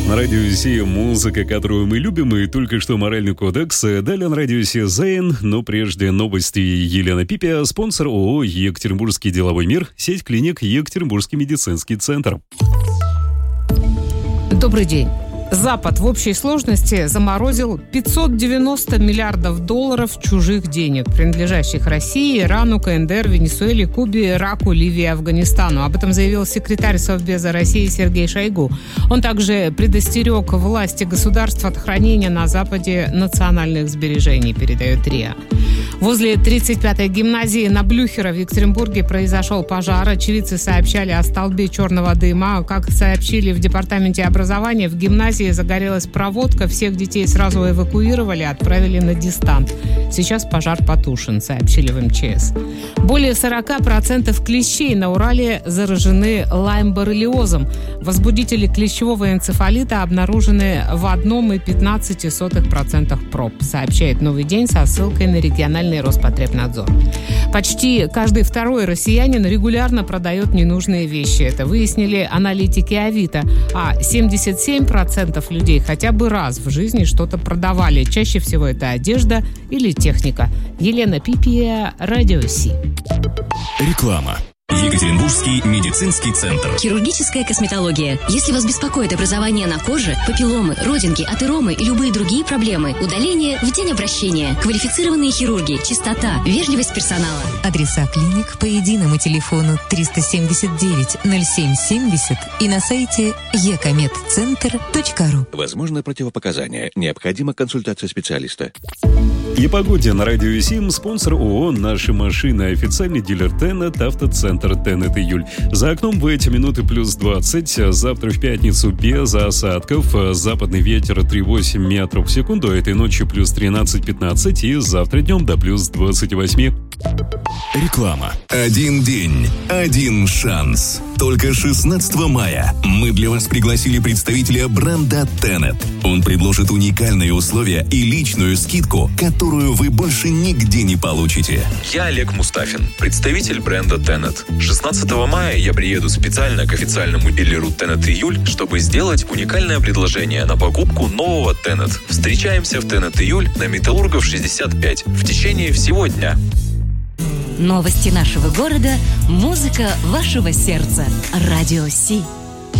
На радиусе музыка, которую мы любим, и только что моральный кодекс. Далее на радиусе Зейн, но прежде новости. Елена Пипия, спонсор ООО «Екатеринбургский деловой мир», сеть клиник «Екатеринбургский медицинский центр». Добрый день. Запад в общей сложности заморозил 590 миллиардов долларов чужих денег, принадлежащих России, Ирану, КНДР, Венесуэле, Кубе, Ираку, Ливии, Афганистану. Об этом заявил секретарь Совбеза России Сергей Шойгу. Он также предостерег власти государств от хранения на Западе национальных сбережений, передает РИА. Возле 35-й гимназии на Блюхера в Екатеринбурге произошел пожар. Очевидцы сообщали о столбе черного дыма. Как сообщили в департаменте образования, в гимназии загорелась проводка. Всех детей сразу эвакуировали, отправили на дистант. Сейчас пожар потушен, сообщили в МЧС. Более 40% клещей на Урале заражены лайм-боррелиозом. Возбудители клещевого энцефалита обнаружены в 1,15% проб, сообщает «Новый день» со ссылкой на региональный Роспотребнадзор. Почти каждый второй россиянин регулярно продает ненужные вещи. Это выяснили аналитики Авито. А 77% людей хотя бы раз в жизни что-то продавали. Чаще всего это одежда или техника. Елена Пипия, Радио Си. Реклама. Екатеринбургский медицинский центр. Хирургическая косметология. Если вас беспокоит образование на коже, папилломы, родинки, атеромы и любые другие проблемы, удаление в день обращения. Квалифицированные хирурги, чистота, вежливость персонала. Адреса клиник по единому телефону 379 0770 и на сайте ecomed-центр.ру. Возможно противопоказания. Необходима консультация специалиста. И погоде на радио Сим, спонсор ООО «Наши машины», официальный дилер Тенет, автоцентр Тенет Июль. За окном в эти минуты плюс 20, завтра в пятницу без осадков, западный ветер 3,8 метров в секунду, этой ночью плюс 13-15 и завтра днем до плюс 28. Реклама. Один день, один шанс. Только 16 мая мы для вас пригласили представителя бренда Tenet. Он предложит уникальные условия и личную скидку, которую вы больше нигде не получите. Я Олег Мустафин, представитель бренда Tenet. 16 мая я приеду специально к официальному дилеру Tenet Июль, чтобы сделать уникальное предложение на покупку нового Tenet. Встречаемся в Tenet Июль на Металлургов 65 в течение всего дня. Новости нашего города, музыка вашего сердца. Радио Си.